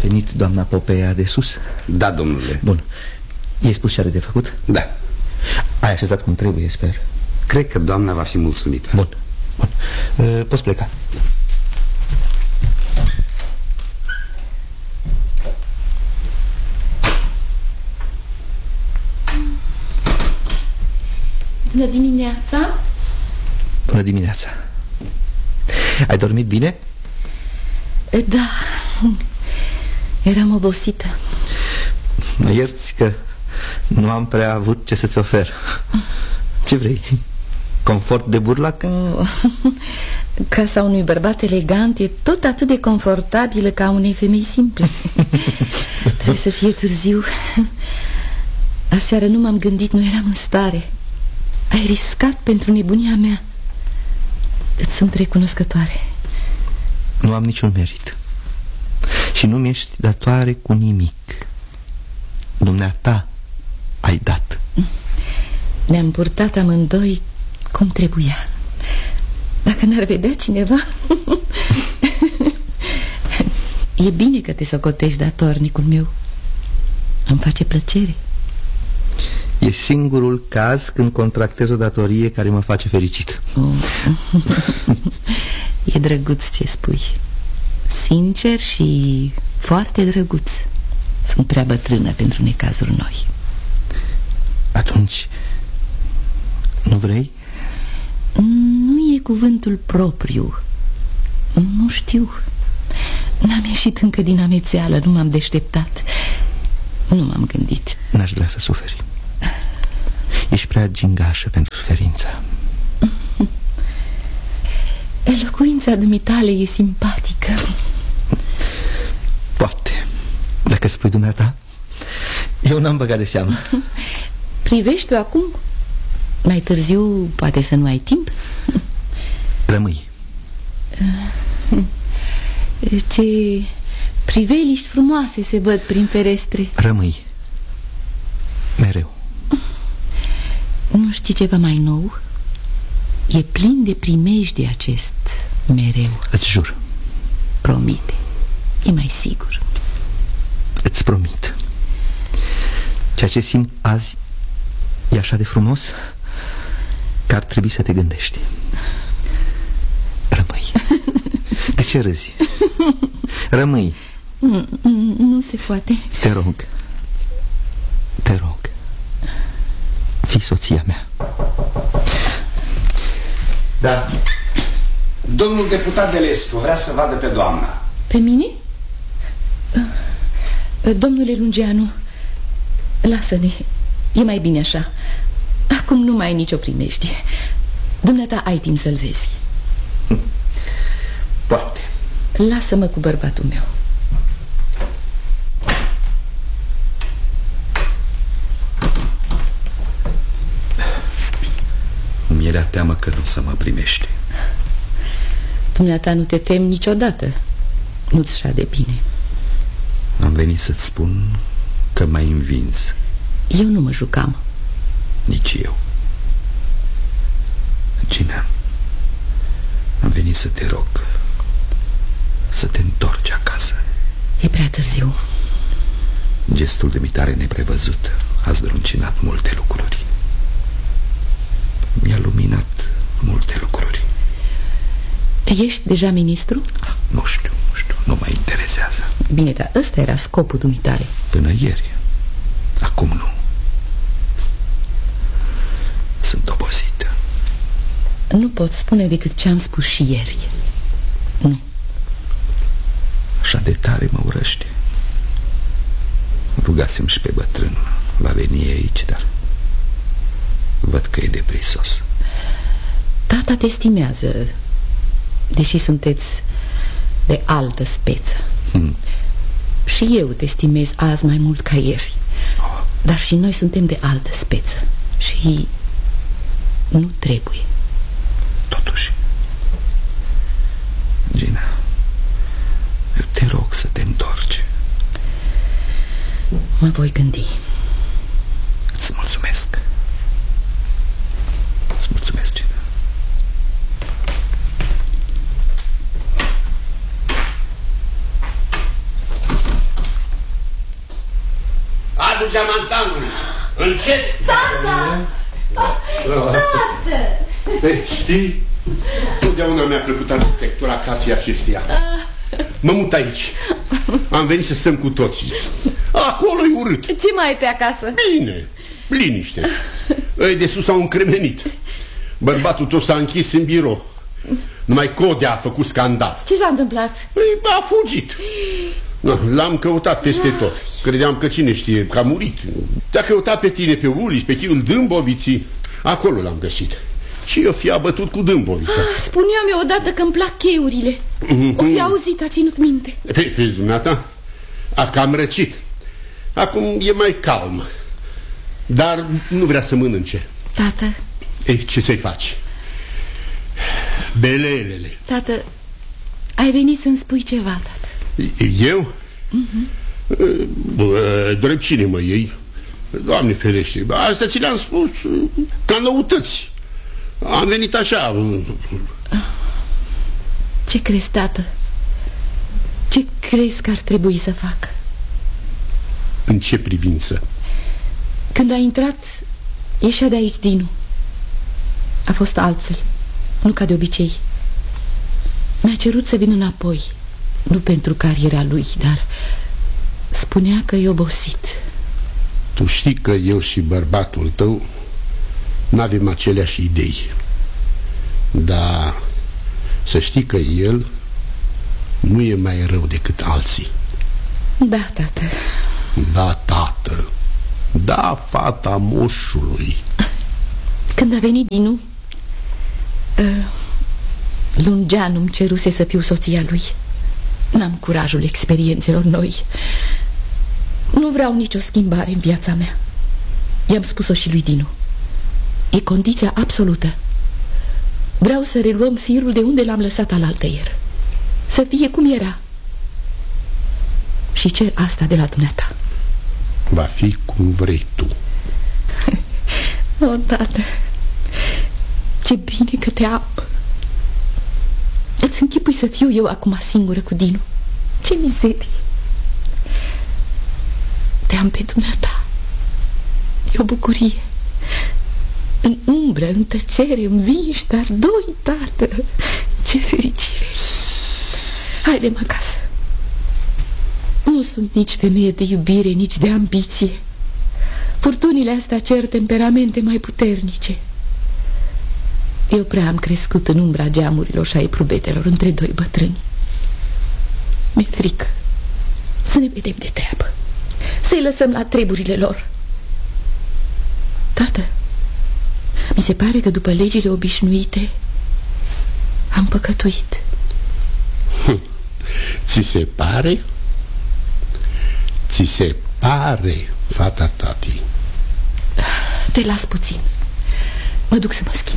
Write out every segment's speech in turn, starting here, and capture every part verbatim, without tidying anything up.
venit doamna Popeia de sus? Da, domnule. Bun. I-ai spus ce are de făcut? Da. Ai așezat cum trebuie, sper. Cred că doamna va fi mulțumită. Bun, bun. uh, Poți pleca. Bună dimineața. Bună dimineața. Ai dormit bine? Da. Eram obosită. Mă ierți că nu am prea avut ce să-ți ofer. Ce vrei? Confort de burlac? Casa unui bărbat elegant e tot atât de confortabilă ca unei femei simple. Trebuie să fie târziu. Aseară nu m-am gândit, nu eram în stare. Ai riscat pentru nebunia mea. Îți sunt recunoscătoare. Nu am niciun merit. Și nu mi-ești datoare cu nimic. Dumneata ai dat. Ne-am purtat amândoi cum trebuia. Dacă n-ar vedea cineva. E bine că te socotești datornicul meu. Îmi face plăcere. E singurul caz când contractez o datorie care mă face fericit. Oh. E drăguț ce spui. Sincer și foarte drăguț. Sunt prea bătrână pentru necazuri noi. Atunci nu vrei? Nu e cuvântul propriu. Nu știu. N-am ieșit încă din amețeală. Nu m-am deșteptat. Nu m-am gândit. N-aș vrea să suferi. Ești prea gingașă pentru suferință. Elocuința dumitale e simpatică. Poate. Dacă spui dumneata. Eu n-am băgat de seamă. Privești-o acum? Mai târziu poate să nu ai timp. Rămâi. Ce priveliști frumoase se văd prin ferestre. Rămâi. Mereu. Nu știi ceva mai nou? E plin de primejdie acest mereu. Îți jur. Promite. E mai sigur. Îți promit. Ceea ce simt azi e așa de frumos că ar trebui să te gândești. Rămâi. De ce râzi? Rămâi. Nu, nu se poate. Te rog. Te rog. Fii soția mea. Da. Domnul deputat Delescu vrea să vadă pe doamna. Pe mine? Domnule Lungeanu, lasă-ne. E mai bine așa. Acum nu mai ai nicio primejdie. Dumneata ai timp să-l vezi. Poate. Lasă-mă cu bărbatul meu. Mi era teamă că nu să mă primești. Dumneata nu te temi niciodată. Nu-ți șade bine. Am venit să-ți spun că m-ai învins. Eu nu mă jucam. Nici eu. Gina, am venit să te rog să te întorci acasă. E prea târziu. Gestul dumitare neprevăzut a zdruncinat multe lucruri. Mi-a luminat multe lucruri. Ești deja ministru? Nu știu, nu știu, nu mă interesează. Bine, dar ăsta era scopul dumitare. Până ieri. Acum nu. Sunt obosită. Nu pot spune decât ce am spus și ieri. Nu. Așa de tare mă urăște. Rugasem și pe bătrân. Va veni aici, dar văd că e deprisos. Tata te estimează, deși sunteți de altă speță. hmm. Și eu te estimez azi mai mult ca ieri. oh. Dar și noi suntem de altă speță. Și nu trebuie. Totuși, Gina, eu te rog să te întorci. Mă voi gândi. Îți mulțumesc. Îți mulțumesc, Gina. Adu geamantanul! Încet! Tata! Tata! Ei, știi? Totdeauna mi-a plăcut arhitectura casei acesteia. Mă mut aici. Am venit să stăm cu toții. Acolo e urât. Ce mai e pe acasă? Bine, liniște. Ei de sus au încremenit. Bărbatul tot s-a închis în birou. Numai Codea a făcut scandal. Ce s-a întâmplat? Ei, a fugit. L-am căutat peste tot. Credeam că cine știe, că a murit. Te-a căutat pe tine, pe Ulici, pe chiul Dâmboviții. Acolo l-am găsit. Și eu fi abătut cu Dâmbovița. ah, Spuneam eu odată că îmi plac cheiurile. O fi auzit, a ținut minte. Păi, vezi, dumneata, a cam răcit. Acum e mai calm. Dar nu vrea să mănânce. Tată. Ei, ce să-i faci? Belelele. Tată, ai venit să-mi spui ceva, tată. Eu? Uh-huh. Drept cine mă iei? Doamne ferește, asta ți le-am spus ca noutăți. Am venit așa. Ce crezi, tată? Ce crezi că ar trebui să fac? În ce privință? Când a intrat, ieșea de aici Dinu. A fost altfel, nu ca de obicei. Mi-a cerut să vin înapoi. Nu pentru cariera lui, dar spunea că e obosit. Tu știi că eu și bărbatul tău n-avem aceleași idei. Dar să știi că el nu e mai rău decât alții. Da, tată. Da, tată. Da, fata moșului. Când a venit Dinu, uh, Lungeanu îmi ceruse să fiu soția lui. N-am curajul experiențelor noi. Nu vreau nicio schimbare în viața mea. I-am spus-o și lui Dinu. E condiția absolută. Vreau să reluăm firul de unde l-am lăsat alaltăieri. Să fie cum era. Și cer asta de la dumneata. Va fi cum vrei tu. O, tată, ce bine că te am. Îți închipui să fiu eu acum singură cu Dinu. Ce mizerie. Te am pe dumneata. E o bucurie. În umbră, în tăcere, învinși, dar doi, tată. Ce fericire. Haide-mă acasă. Nu sunt nici femeie de iubire, nici de ambiție. Furtunile astea cer temperamente mai puternice. Eu prea am crescut în umbra geamurilor și a eprubetelor între doi bătrâni. Mi-e frică să ne vedem de treabă, să-i lăsăm la treburile lor. Tată, mi se pare că după legile obișnuite am păcătuit. Ți se pare? Ți se pare, fata tati? Te las puțin. Mă duc să mă schimb.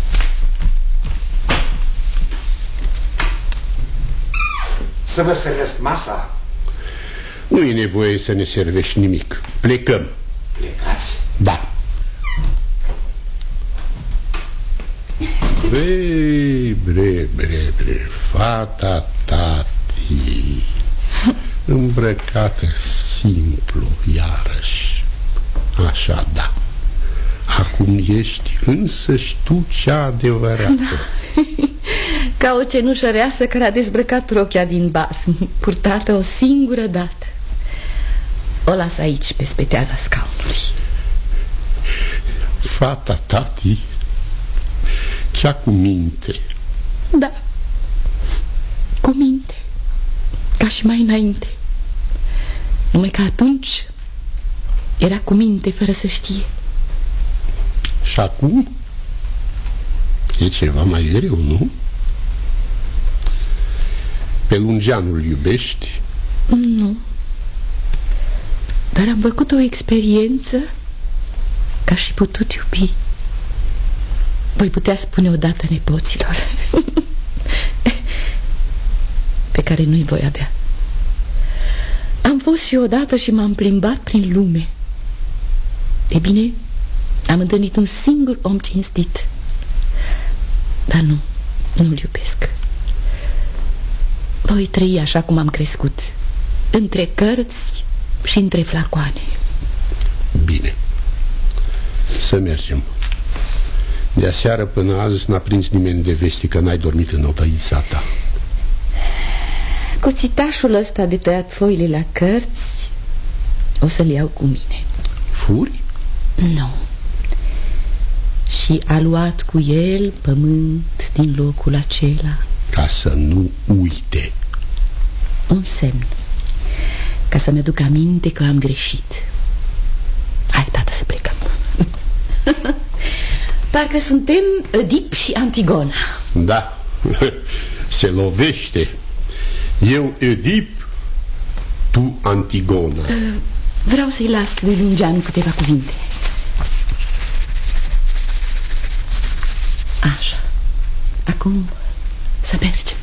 Să vă servesc masa? Nu e nevoie să ne servești nimic. Plecăm. Plecați? Da. Bre, bre, bre, bre, fata tati, îmbrăcată simplu, iarăși. Așa, da. Acum ești însăși tu cea adevărată. Da. Ca o cenușăreasă care a dezbrăcat rochia din basm, purtată o singură dată. O las aici, pe speteaza scaunului. Fata tati, cea cu minte. Da, cu minte, ca și mai înainte. Numai că atunci era cu minte fără să știe. Și acum e ceva mai greu, nu? Pe Lungeanul iubești? Nu. Dar am făcut o experiență ca și putut iubi. Voi putea spune odată nepoților pe care nu-i voi avea. Am fost și odată și m-am plimbat prin lume. E bine, am întâlnit un singur om cinstit. Dar nu, nu-l iubesc. Voi trăi așa cum am crescut, între cărți și între flacoane. Bine. Să mergem. De aseară până azi n-a prins nimeni de vesti că n-ai dormit în odăița ta. Cuțitașul ăsta de tăiat foile la cărți o să-l iau cu mine. Furi? Nu. Și a luat cu el pământ din locul acela. Ca să nu uite. Un semn. Ca să-mi aduc aminte că am greșit. Hai, tată, să plecăm. Parcă suntem Oedip și Antigona. Da, se lovește. Eu Oedip, tu Antigona. Vreau să-i las lui Lungeanu câteva cuvinte. Așa. Acum să mergem.